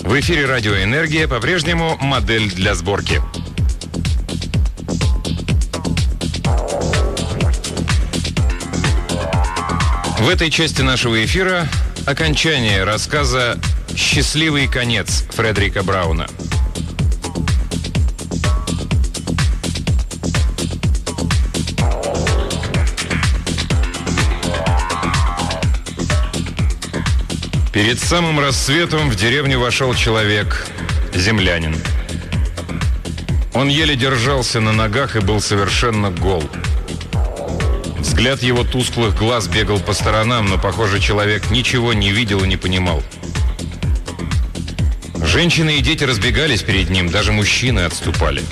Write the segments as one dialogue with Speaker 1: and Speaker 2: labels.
Speaker 1: В эфире «Радио Энергия», по-прежнему модель для сборки. В этой части нашего эфира окончание рассказа «Счастливый конец» Фредерика Брауна. Перед самым рассветом в деревню вошел человек, землянин. Он еле держался на ногах и был совершенно гол. Взгляд его тусклых глаз бегал по сторонам, но, похоже, человек ничего не видел и не понимал. Женщины и дети разбегались перед ним, даже мужчины отступали.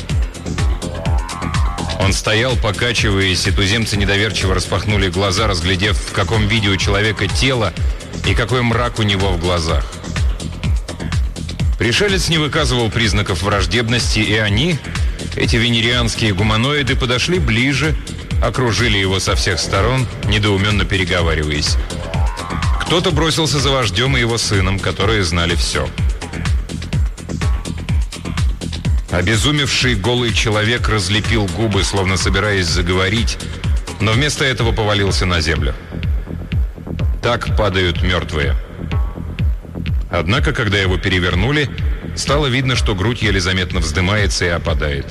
Speaker 1: Он стоял, покачиваясь, и туземцы недоверчиво распахнули глаза, разглядев, в каком виде у человека тело и какой мрак у него в глазах. Пришелец не выказывал признаков враждебности, и они, эти венерианские гуманоиды, подошли ближе, окружили его со всех сторон, недоуменно переговариваясь. Кто-то бросился за вождем и его сыном, которые знали все. Обезумевший голый человек разлепил губы, словно собираясь заговорить, но вместо этого повалился на землю. Так падают мертвые. Однако, когда его перевернули, стало видно, что грудь еле заметно вздымается и опадает.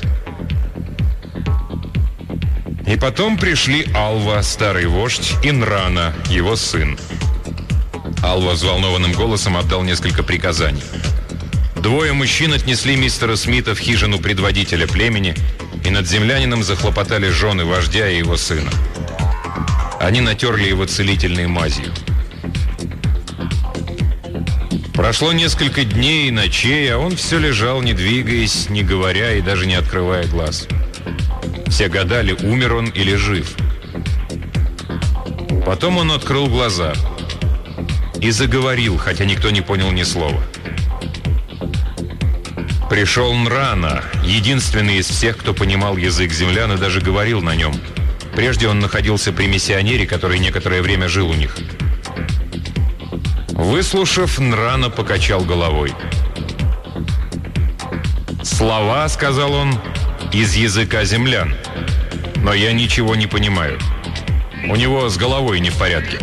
Speaker 1: И потом пришли Алва, старый вождь, и Нрана, его сын. Алва взволнованным голосом отдал несколько приказаний. Двое мужчин отнесли мистера Смита в хижину предводителя племени, и над землянином захлопотали жены вождя и его сына. Они натерли его целительной мазью. Прошло несколько дней и ночей, а он все лежал, не двигаясь, не говоря и даже не открывая глаз. Все гадали, умер он или жив. Потом он открыл глаза и заговорил, хотя никто не понял ни слова. Пришел Нрана, единственный из всех, кто понимал язык землян и даже говорил на нем. Прежде он находился при миссионере, который некоторое время жил у них. Выслушав, Нрана покачал головой. «Слова, — сказал он, — из языка землян, но я ничего не понимаю. У него с головой не в порядке».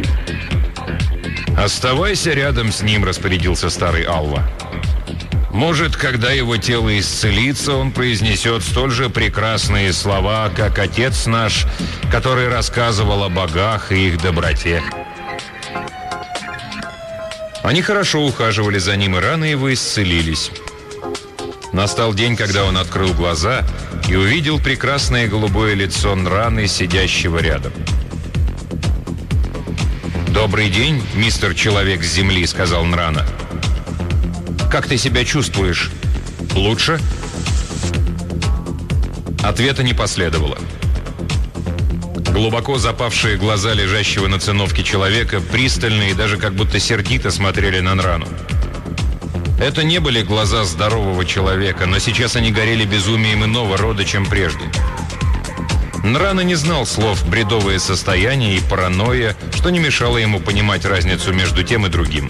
Speaker 1: «Оставайся рядом с ним, — распорядился старый Алва. Может, когда его тело исцелится, он произнесет столь же прекрасные слова, как отец наш, который рассказывал о богах и их доброте». Они хорошо ухаживали за ним, и раны его исцелились. Настал день, когда он открыл глаза и увидел прекрасное голубое лицо Нраны, сидящего рядом. «Добрый день, мистер Человек с земли, — сказал Нрана. Как ты себя чувствуешь? Лучше?» Ответа не последовало. Глубоко запавшие глаза лежащего на циновке человека пристально и даже как будто сердито смотрели на Нрану. Это не были глаза здорового человека, но сейчас они горели безумием иного рода, чем прежде. Нрана не знал слов «бредовое состояние» и «паранойя», что не мешало ему понимать разницу между тем и другим.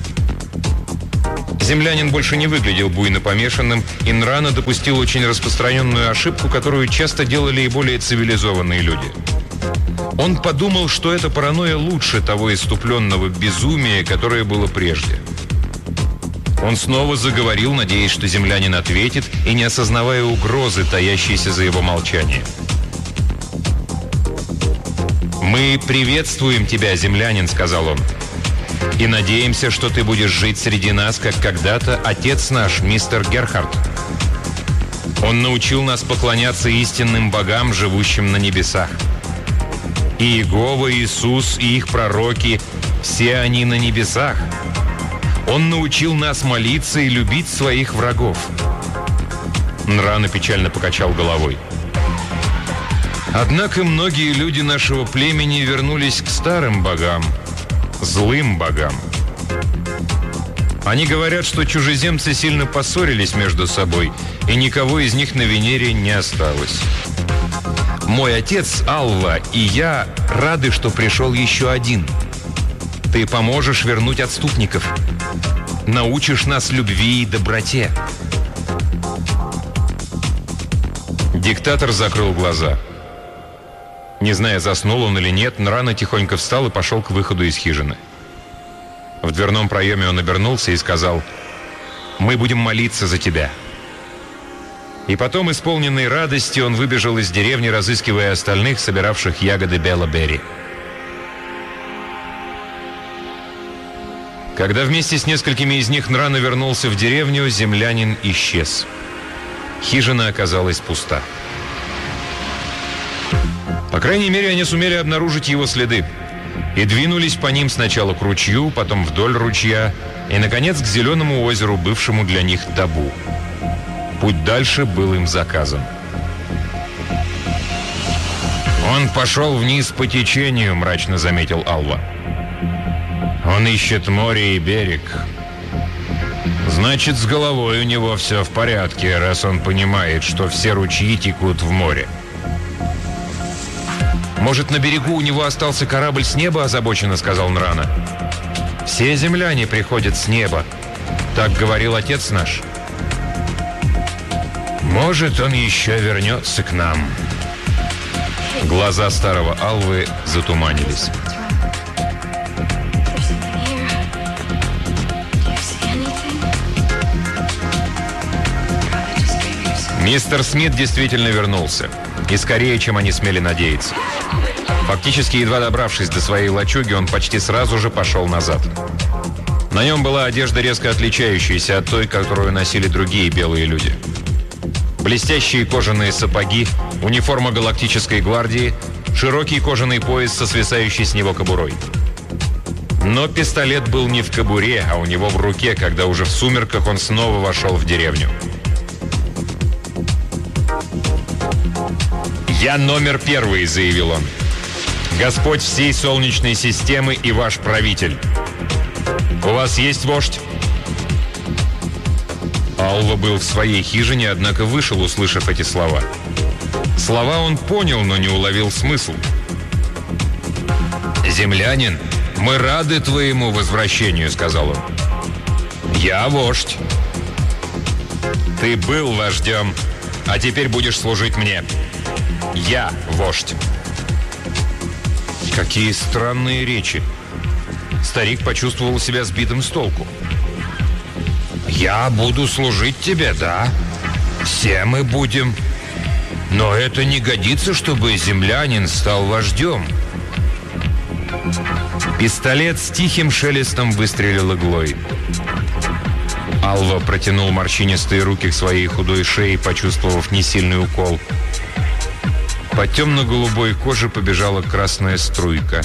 Speaker 1: Землянин больше не выглядел буйно помешанным, и Нрана допустил очень распространенную ошибку, которую часто делали и более цивилизованные люди. Он подумал, что эта паранойя лучше того исступленного безумия, которое было прежде. Он снова заговорил, надеясь, что землянин ответит, и не осознавая угрозы, таящейся за его молчанием. «Мы приветствуем тебя, землянин, — сказал он, — и надеемся, что ты будешь жить среди нас, как когда-то отец наш, мистер Герхард. Он научил нас поклоняться истинным богам, живущим на небесах. И Иегова, Иисус, и их пророки — все они на небесах. Он научил нас молиться и любить своих врагов». Нрана печально покачал головой. «Однако многие люди нашего племени вернулись к старым богам, злым богам. Они говорят, что чужеземцы сильно поссорились между собой, и никого из них на Венере не осталось. Мой отец Алва и я рады, что пришел еще один. Ты поможешь вернуть отступников». Научишь нас любви и доброте». Диктатор закрыл глаза. Не зная, заснул он или нет, Нрана тихонько встал и пошел к выходу из хижины. В дверном проеме он обернулся и сказал: «Мы будем молиться за тебя». И потом, исполненный радости, он выбежал из деревни, разыскивая остальных, собиравших ягоды Белла-Берри. Когда вместе с несколькими из них Нрана вернулся в деревню, землянин исчез. Хижина оказалась пуста. По крайней мере, они сумели обнаружить его следы и двинулись по ним сначала к ручью, потом вдоль ручья и, наконец, к зеленому озеру, бывшему для них табу. Путь дальше был им заказан. «Он пошел вниз по течению», — мрачно заметил Алва. «Он ищет море и берег. Значит, с головой у него все в порядке, раз он понимает, что все ручьи текут в море». «Может, на берегу у него остался корабль с неба?» — озабоченно сказал Нрана. «Все земляне приходят с неба. Так говорил отец наш». «Может, он еще вернется к нам». Глаза старого Алвы затуманились. Мистер Смит действительно вернулся. И скорее, чем они смели надеяться. Фактически, едва добравшись до своей лачуги, он почти сразу же пошел назад. На нем была одежда, резко отличающаяся от той, которую носили другие белые люди. Блестящие кожаные сапоги, униформа галактической гвардии, широкий кожаный пояс со свисающей с него кобурой. Но пистолет был не в кобуре, а у него в руке, когда уже в сумерках он снова вошел в деревню. «Я номер 1», — заявил он. «Господь всей Солнечной системы и ваш правитель. У вас есть вождь?» Алва был в своей хижине, однако вышел, услышав эти слова. Слова он понял, но не уловил смысл. «Землянин, мы рады твоему возвращению», — сказал он. «Я вождь». «Ты был вождем, а теперь будешь служить мне. Я вождь». Какие странные речи. Старик почувствовал себя сбитым с толку. «Я буду служить тебе, да? Все мы будем. Но это не годится, чтобы землянин стал вождем». Пистолет с тихим шелестом выстрелил иглой. Алва протянул морщинистые руки к своей худой шее, почувствовав несильный укол. По темно-голубой коже побежала красная струйка.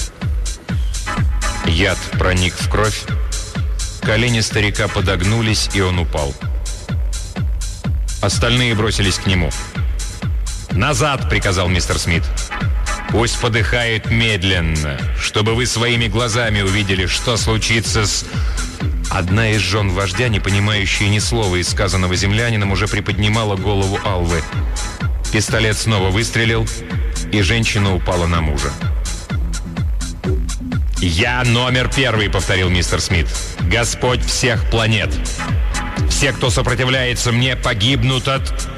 Speaker 1: Яд проник в кровь. Колени старика подогнулись, и он упал. Остальные бросились к нему. «Назад!» — приказал мистер Смит. «Пусть подыхает медленно, чтобы вы своими глазами увидели, что случится с...» Одна из жен вождя, не понимающая ни слова из сказанного землянином, уже приподнимала голову Алвы. Пистолет снова выстрелил, и женщина упала на мужа. «Я номер 1», — повторил мистер Смит. «Господь всех планет. Все, кто сопротивляется мне, погибнут от...»